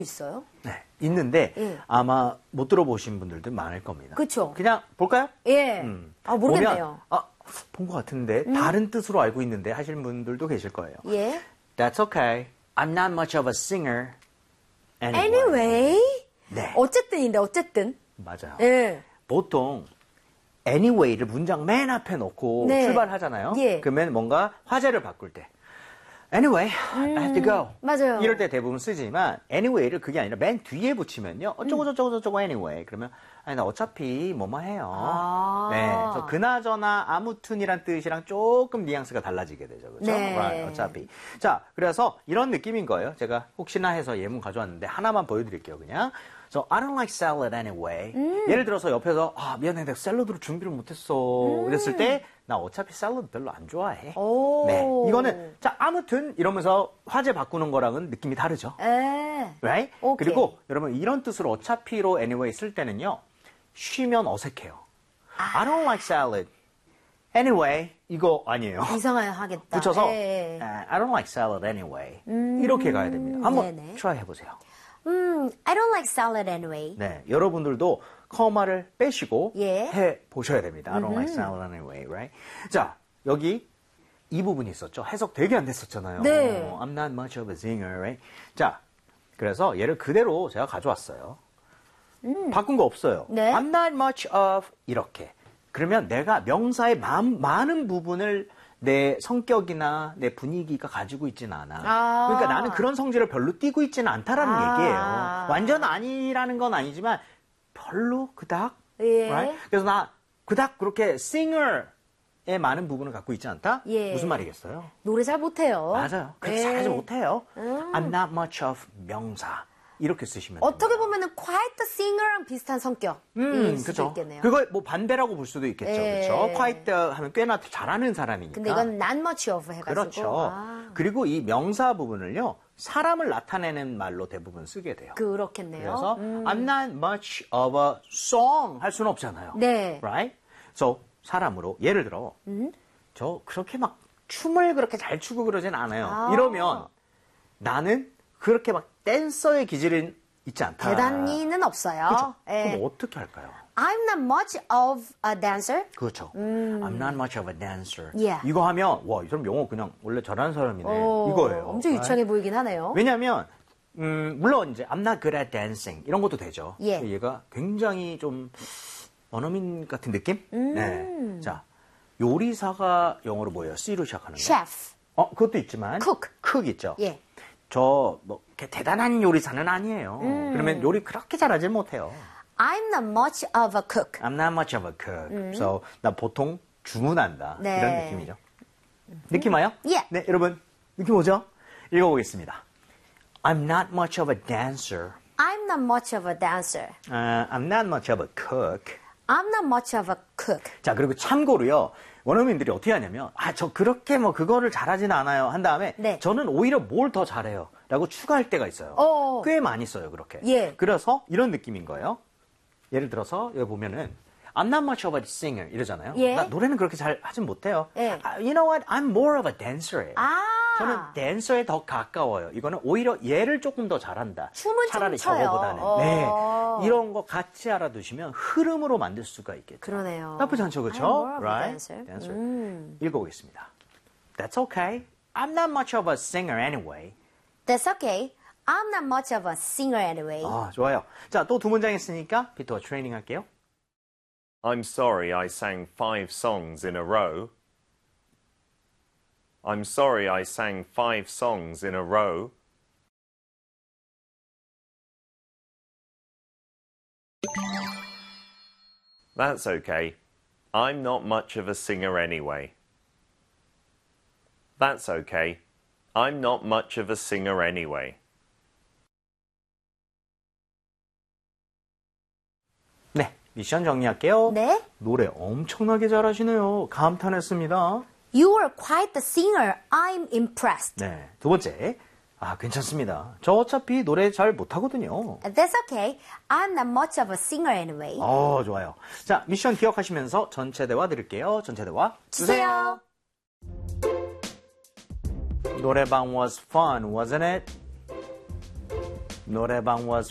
있어요? 네, 있는데 예. 아마 못 들어보신 분들도 많을 겁니다. 그쵸. 그냥 볼까요? 예. 아, 모르겠네요. 본 것 같은데 다른 뜻으로 알고 있는데 하시는 분들도 계실 거예요. 예. That's okay. I'm not much of a singer Anyway. 네. 어쨌든인데, 어쨌든. 맞아요. 예. 보통 anyway를 문장 맨 앞에 놓고 네. 출발하잖아요. 예. 그러면 뭔가 화제를 바꿀 때 Anyway, I have to go. 맞아요. 이럴 때 대부분 쓰지만 anyway를 그게 아니라 맨 뒤에 붙이면요. 어쩌고 anyway. 그러면 아니 나 어차피 뭐뭐 해요. 네, 저 그나저나 아무튼이란 뜻이랑 조금 뉘앙스가 달라지게 되죠. 그렇죠? 네. Right, 어차피. 자, 그래서 이런 느낌인 거예요. 제가 혹시나 해서 예문 가져왔는데 하나만 보여드릴게요. 그냥. So, I don't like salad anyway. 예를 들어서 옆에서 미안해 내가 샐러드를 준비를 못했어. 이랬을 때 나 어차피 샐러드 별로 안 좋아해. 오. 네, 이거는 자 아무튼 이러면서 화제 바꾸는 거랑은 느낌이 다르죠. Right? 오케이. 그리고 여러분 이런 뜻으로 어차피로 anyway 쓸 때는요. 쉬면 어색해요. I don't like salad. Anyway, 이거 아니에요. 이상하겠다. 붙여서 예. I don't like salad anyway. 이렇게 가야 됩니다. 한번 네네. try 해보세요. I don't like salad anyway. 네, 여러분들도 커마를 빼시고 예. 해보셔야 됩니다. I don't like salad anyway, right? 자, 여기 이 부분이 있었죠. 해석 되게 안 됐었잖아요. 네. I'm not much of a singer, right? 자, 그래서 얘를 그대로 제가 가져왔어요. 바꾼 거 없어요. 네. I'm not much of 이렇게. 그러면 내가 명사의 많은 부분을 내 성격이나 내 분위기가 가지고 있지는 않아. 그러니까 나는 그런 성질을 별로 띠고 있지는 않다라는 얘기예요. 완전 아니라는 건 아니지만 별로 그닥. 예. Right? 그래서 나 그닥 그렇게 싱어의 많은 부분을 갖고 있지 않다? 예. 무슨 말이겠어요? 노래 잘 못해요. 맞아요. 그렇게 예. 잘하지 못해요. I'm not much of 명사. 이렇게 쓰시면 어떻게 됩니다. 보면은 quite the singer랑 비슷한 성격일 수도 그렇죠. 있겠네요. 그걸 뭐 반대라고 볼 수도 있겠죠. 예. 그렇죠. quite 하면 꽤나 잘하는 사람이니까. 근데 이건 not much of 해가지고. 그렇죠. 그리고 이 명사 부분을요. 사람을 나타내는 말로 대부분 쓰게 돼요. 그렇겠네요. 그래서 I'm not much of a song 할 수는 없잖아요. 네. Right? So 사람으로 예를 들어 저 그렇게 막 춤을 그렇게 잘 추고 그러진 않아요. 이러면 나는 그렇게 막 댄서의 기질은 있지 않다. 대단히는 없어요. 그렇죠. 예. 그럼 어떻게 할까요? I'm not much of a dancer. 그렇죠. I'm not much of a dancer. Yeah. 이거 하면 와, 이 사람 영어 그냥 원래 잘하는 사람이네. 이거예요. 엄청 유창해 보이긴 하네요. 왜냐하면 물론 이제 I'm not good at dancing 이런 것도 되죠. 예. 얘가 굉장히 좀 원어민 같은 느낌? 네. 자, 요리사가 영어로 뭐예요? C로 시작하는 거. chef. 그것도 있지만 cook 있죠. 예. 저 뭐 대단한 요리사는 아니에요. 그러면 요리 그렇게 잘하지 못해요. I'm not much of a cook. I'm not much of a cook. So 나 보통 주문한다. 네. 이런 느낌이죠. 느낌 와요? 예. 네, 여러분 느낌 오죠? 읽어보겠습니다. I'm not much of a dancer. I'm not much of a dancer. I'm not much of a cook. I'm not much of a cook. 자, 그리고 참고로요. 원어민들이 어떻게 하냐면 저 그렇게 뭐 그거를 잘하진 않아요. 한 다음에 네. 저는 오히려 뭘 더 잘해요. 라고 추가할 때가 있어요. 꽤 많이 써요. 그렇게. 예. 그래서 이런 느낌인 거예요. 예를 들어서 여기 보면은 I'm not much of a singer 이러잖아요. 예. 나 노래는 그렇게 잘 하진 못해요. 예. You know what? I'm more of a dancer예요. 저는 댄서에 더 가까워요. 이거는 오히려 얘를 조금 더 잘한다. 춤은 차라리 좀 춰요. 저거보다는. 네. 이런 거 같이 알아두시면 흐름으로 만들 수가 있겠죠. 그러네요. 나쁘지 않죠, 그렇죠? I'm more of a Right? dancer. 읽어보겠습니다. That's okay. I'm not much of a singer anyway. That's okay. I'm not much of a singer anyway. 좋아요. 자, 또 두 문장 했으니까 비토 트레이닝 할게요. I'm sorry I sang 5 songs in a row. I'm sorry I sang 5 songs in a row. That's okay. I'm not much of a singer anyway. That's okay. I'm not much of a singer anyway. 네, 미션 정리할게요. 네. 노래 엄청나게 잘하시네요. 감탄했습니다. You are quite the singer. I'm impressed. 네, 두 번째. 괜찮습니다. 저 어차피 노래 잘 못하거든요. That's okay. I'm not much of a singer anyway. 좋아요. 자, 미션 기억하시면서 전체 대화 드릴게요. 전체 대화 주세요. 노래방 was fun, wasn't it? 노래방 was